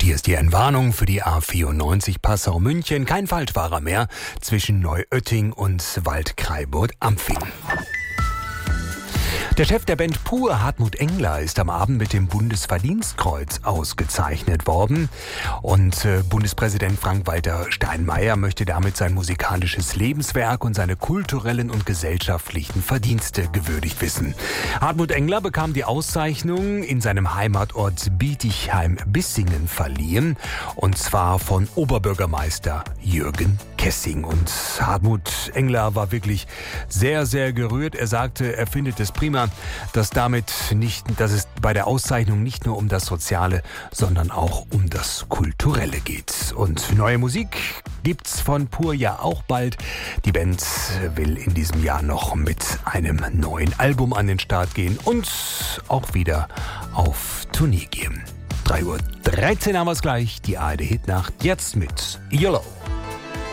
hier ist die Entwarnung für die A94 Passau-München. Kein Falschfahrer mehr zwischen Neuötting und Waldkraiburg-Ampfing. Der Chef der Band Pur, Hartmut Engler, ist am Abend mit dem Bundesverdienstkreuz ausgezeichnet worden. Und Bundespräsident Frank-Walter Steinmeier möchte damit sein musikalisches Lebenswerk und seine kulturellen und gesellschaftlichen Verdienste gewürdigt wissen. Hartmut Engler bekam die Auszeichnung in seinem Heimatort Bietigheim-Bissingen verliehen. Und zwar von Oberbürgermeister Jürgen Kessing. Und Hartmut Engler war wirklich sehr, sehr gerührt. Er sagte, er findet es prima, dass es bei der Auszeichnung nicht nur um das Soziale, sondern auch um das Kulturelle geht. Und neue Musik gibt's von Pur ja auch bald. Die Band will in diesem Jahr noch mit einem neuen Album an den Start gehen und auch wieder auf Tournee gehen. 3:13 Uhr haben wir's gleich, die ARD Hitnacht, jetzt mit YOLO.